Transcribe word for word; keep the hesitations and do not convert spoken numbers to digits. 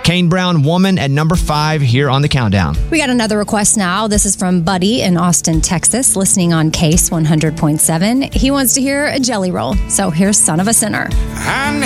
Kane Brown, Woman at number five here on the countdown. We got another request now. This is from Buddy in Austin, Texas, listening on Case one hundred point seven. He wants to hear a Jelly Roll. So here's Son of a Sinner. I